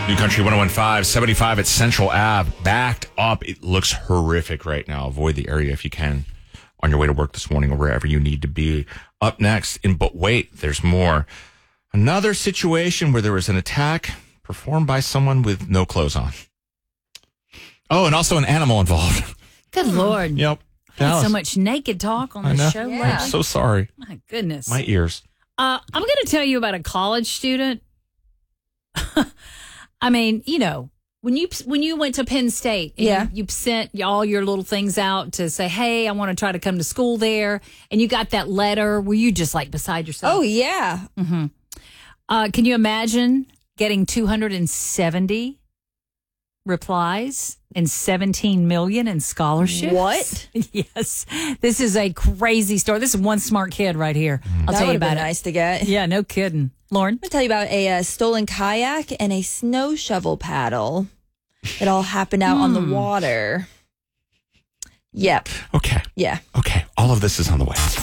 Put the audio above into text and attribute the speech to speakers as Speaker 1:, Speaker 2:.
Speaker 1: New Country 101.5, 75 at Central Ave. Backed up. It looks horrific right now. Avoid the area if you can on your way to work this morning or wherever you need to be. Up next, but wait, there's more. Another situation where there was an attack performed by someone with no clothes on. Oh, and also an animal involved.
Speaker 2: Good Lord.
Speaker 1: Yep.
Speaker 2: Had so much naked talk on the show lately.
Speaker 1: I'm so sorry.
Speaker 2: My goodness.
Speaker 1: My ears.
Speaker 2: I'm going to tell you about a college student. I mean, you know, when you went to Penn State, and you sent all your little things out to say, hey, I want to try to come to school there, and you got that letter, were you just like beside yourself?
Speaker 3: Oh, yeah.
Speaker 2: Mm-hmm. Can you imagine getting 270 replies and 17 million in scholarships?
Speaker 3: What?
Speaker 2: Yes. This is a crazy story. This is one smart kid right here. I'll tell you about it.
Speaker 3: Nice to get.
Speaker 2: Yeah, no kidding. Lauren?
Speaker 3: I'm going to tell you about a stolen kayak and a snow shovel paddle. It all happened out on the water. Yep.
Speaker 1: Okay.
Speaker 3: Yeah.
Speaker 1: Okay. All of this is on the way.